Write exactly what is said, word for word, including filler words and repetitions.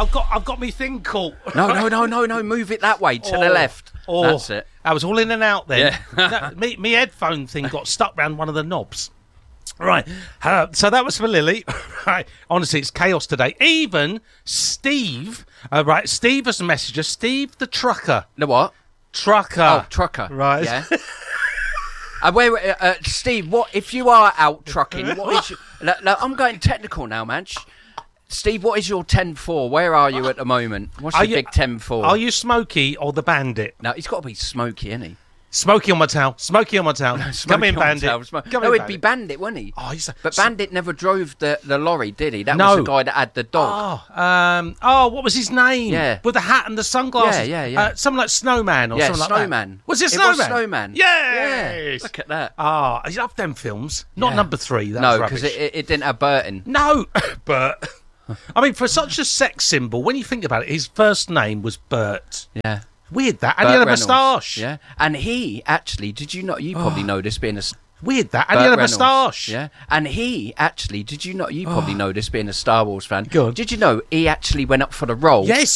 I've got, I've got me thing caught. No, no, no, no, no. Move it that way to Oh, the left. Oh, That's it. I was all in and out then. Yeah. no, me, me headphone thing got stuck round one of the knobs. Right, uh, so that was for Lily. Right, honestly, it's chaos today. Even Steve, uh, right, Steve has messaged us. Steve the trucker. The what? Trucker. Oh, trucker. Right. Yeah. uh, wait, wait, uh, Steve, what if you are out trucking? What is? Your, no, no, I'm going technical now, man. Steve, what is your ten four? Where are you at the moment? What's Are your you- big ten four? Are you Smokey or the Bandit? No, he's got to be Smokey, isn't he? Smokey on my towel. Smokey on my towel. Come in, Smokey on Bandit. tail, Smo- Come no, in, it'd be Bandit. Bandit, wouldn't he? Oh, he's a- But so- Bandit never drove the, the lorry, did he? That No. was the guy that had the dog. Oh, um, oh, what was his name? Yeah. With the hat and the sunglasses. Yeah, yeah, yeah. Uh, something like Snowman or Yeah, something like Snowman. that. Was it It Snowman? was Snowman. Yes. Yeah, look at that. Ah, I love them films. Not Yeah. number three. That No, was because rubbish. it, it, it didn't have Burton. No, but I mean, for such a sex symbol, when you think about it, his first name was Bert. Yeah. Weird that, and Burt he had a Reynolds. moustache. Yeah, and he actually, did you not? You probably know this being a s- Weird that, and Burt he had a Reynolds. moustache. Yeah, and he actually, did you not? You probably know this being a Star Wars fan. Go on. Did you know he actually went up for the role? Yes.